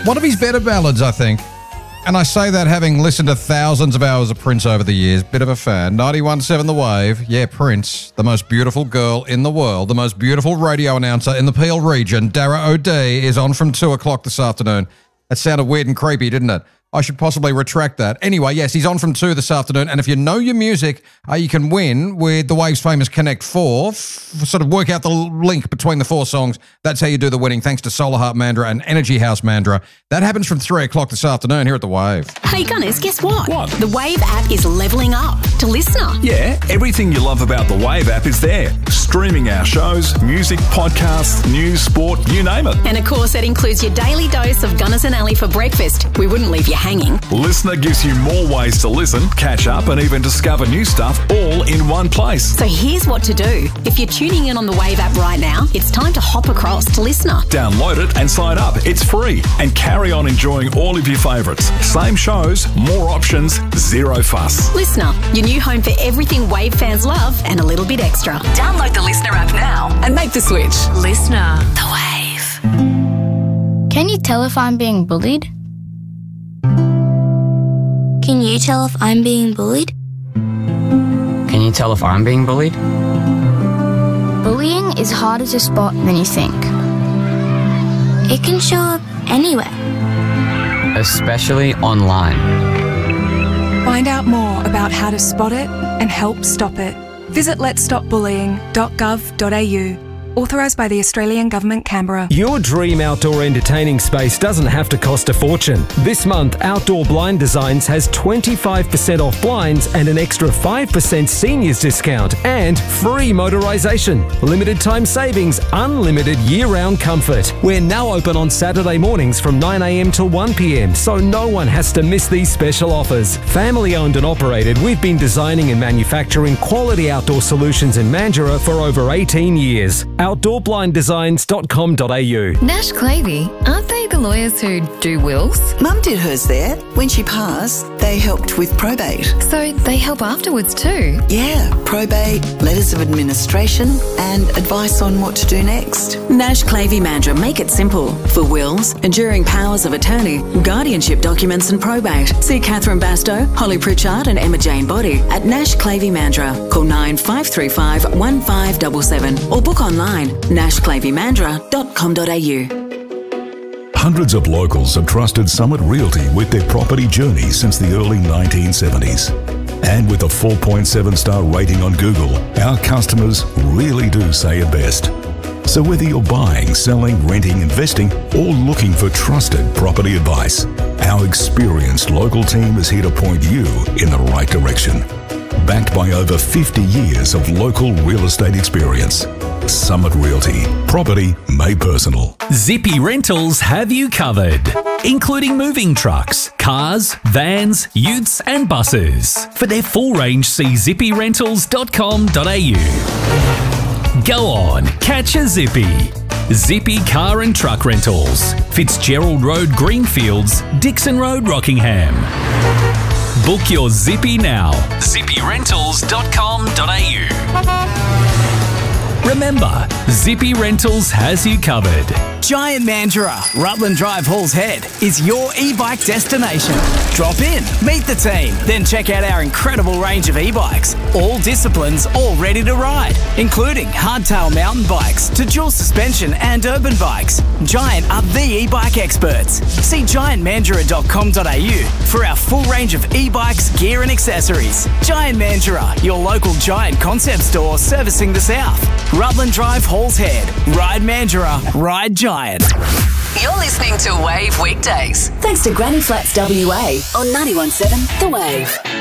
One of his better ballads, I think. And I say that having listened to thousands of hours of Prince over the years. Bit of a fan. 91.7 The Wave. Yeah, Prince, the most beautiful girl in the world, the most beautiful radio announcer in the Peel region, Dara O'Dea, is on from 2 o'clock this afternoon. That sounded weird and creepy, didn't it? I should possibly retract that. Anyway, yes, he's on from 2 this afternoon. And if you know your music, you can win with the Wave's famous Connect 4. Sort of work out the link between the 4 songs. That's how you do the winning, thanks to Solar Heart Mandurah and Energy House Mandurah. That happens from 3 o'clock this afternoon here at The Wave. Hey, Gunners, guess what? What? The Wave app is levelling up to Listener. Yeah, everything you love about the Wave app is there. Streaming our shows, music, podcasts, news, sport, you name it. And of course, that includes your daily dose of Gunners and Ali for breakfast. We wouldn't leave you hanging. Listener gives you more ways to listen, catch up, and even discover new stuff all in one place. So here's what to do. If you're tuning in on the Wave app right now, it's time to hop across to Listener. Download it and sign up. It's free. And carry on enjoying all of your favourites. Same shows, more options, zero fuss. Listener, your new home for everything Wave fans love and a little bit extra. Download the Listener app now and make the switch. Listener. The Wave. Can you tell if I'm being bullied? Can you tell if I'm being bullied? Can you tell if I'm being bullied? Bullying is harder to spot than you think. It can show up anywhere. Especially online. Find out more about how to spot it and help stop it. Visit letsstopbullying.gov.au. Authorised by the Australian Government, Canberra. Your dream outdoor entertaining space doesn't have to cost a fortune. This month, Outdoor Blind Designs has 25% off blinds and an extra 5% seniors discount and free motorisation. Limited time savings, unlimited year-round comfort. We're now open on Saturday mornings from 9 a.m. till 1 p.m, so no one has to miss these special offers. Family owned and operated, we've been designing and manufacturing quality outdoor solutions in Mandurah for over 18 years. OutdoorBlindDesigns.com.au. Nash Clavey, aren't they the lawyers who do wills? Mum did hers there. When she passed, they helped with probate. So they help afterwards too? Yeah, probate, letters of administration and advice on what to do next. Nash Clavey Mandurah make it simple. For wills, enduring powers of attorney, guardianship documents and probate. See Catherine Bastow, Holly Pritchard and Emma Jane Body at Nash Clavey Mandurah. Call 9535 1577 or book online nashclaveymandurah.com.au. Hundreds of locals have trusted Summit Realty with their property journey since the early 1970s. And with a 4.7-star rating on Google, our customers really do say it best. So whether you're buying, selling, renting, investing, or looking for trusted property advice, our experienced local team is here to point you in the right direction. Backed by over 50 years of local real estate experience. Summit Realty. Property made personal. Zippy Rentals have you covered, including moving trucks, cars, vans, utes and buses. For their full range, see zippyrentals.com.au. Go on, catch a Zippy. Zippy Car and Truck Rentals. Fitzgerald Road, Greenfields, Dixon Road, Rockingham. Book your Zippy now. zippyrentals.com.au. Remember, Zippy Rentals has you covered. Giant Mandurah, Rutland Drive, Halls Head is your e-bike destination. Drop in, meet the team, then check out our incredible range of e-bikes. All disciplines, all ready to ride, including hardtail mountain bikes to dual suspension and urban bikes. Giant are the e-bike experts. See giantmandurah.com.au for our full range of e-bikes, gear and accessories. Giant Mandurah, your local Giant concept store servicing the south. Rutland Drive, Halls Head. Ride Mandurah, ride Giant. You're listening to Wave Weekdays. Thanks to Granny Flats WA on 91.7 The Wave.